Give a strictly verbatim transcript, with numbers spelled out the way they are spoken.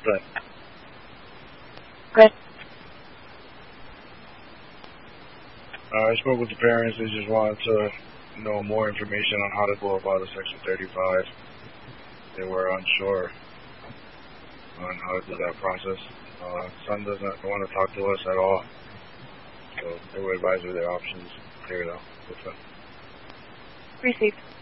Good. Good. Uh, I spoke with the parents. They just wanted to know more information on how to go about a Section thirty-five. They were unsure on how to do that process. Uh, son doesn't want to talk to us at all, so they were advised of their options cleared out with them. Received.